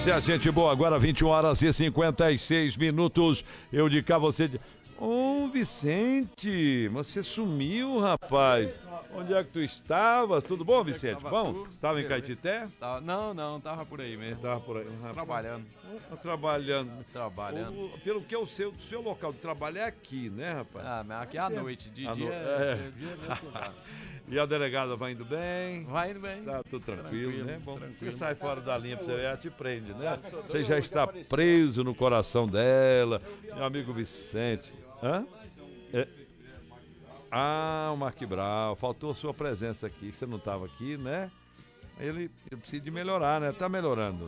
Pois é, gente boa, agora 21 horas e 56 minutos. Eu de cá, você... Ô, Vicente, você sumiu, rapaz. Onde é que tu estavas? Tudo bom, Vicente? Bom? Estava em Caetité? Não, tava por aí mesmo. Tava por aí. Trabalhando. Trabalhando. Pelo que eu sei, o seu local de trabalho é aqui, né, rapaz? Ah, mas aqui é à noite, de dia mesmo lá. E a delegada vai indo bem? Vai indo bem. Tá tudo tranquilo, né? Bom, tranquilo. você sai fora da linha pra você ver, ela te prende, né? Você já está preso no coração dela, meu amigo Vicente. Hã? O Mark Brau, faltou a sua presença aqui, você não estava aqui, né? Ele precisa de melhorar, né? Tá melhorando.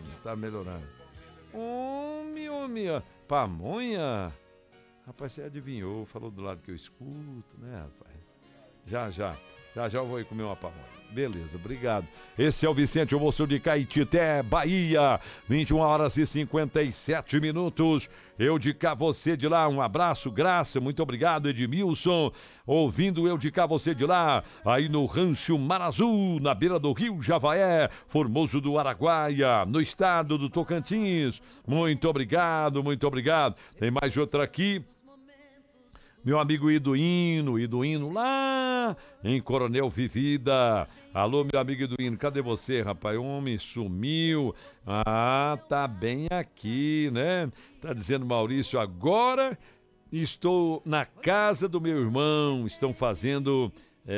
Homem, pamonha? Rapaz, você adivinhou, falou do lado que eu escuto, né, rapaz? Já eu vou ir comer uma pamonha. Beleza, obrigado. Esse é o Vicente, o moço de Caetité, Bahia. 21 horas e 57 minutos. Eu de cá, você de lá. Um abraço, Graça. Muito obrigado, Edmilson. Ouvindo eu de cá, você de lá. Aí no Rancho Mar Azul, na beira do Rio Javaé, Formoso do Araguaia, no estado do Tocantins. Muito obrigado. Tem mais outra aqui. Meu amigo Iduíno, lá em Coronel Vivida. Alô, meu amigo Iduíno, cadê você, rapaz? Homem, sumiu. Tá bem aqui, né? Tá dizendo Maurício, agora estou na casa do meu irmão. Estão fazendo...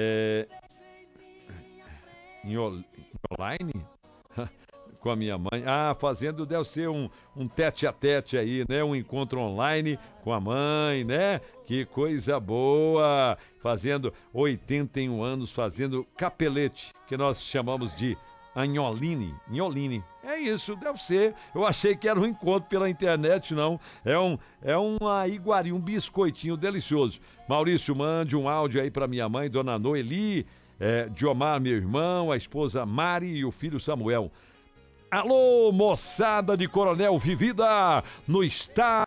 online? Com a minha mãe. Fazendo, deve ser um tete-a-tete aí, né? Um encontro online com a mãe, né? Que coisa boa! Fazendo 81 anos, fazendo capelete, que nós chamamos de anholine. É isso, deve ser. Eu achei que era um encontro pela internet, não. É uma iguaria, um biscoitinho delicioso. Maurício, mande um áudio aí pra minha mãe, dona Noeli, Diomar, meu irmão, a esposa Mari e o filho Samuel. Alô, moçada de Coronel Vivida, no estado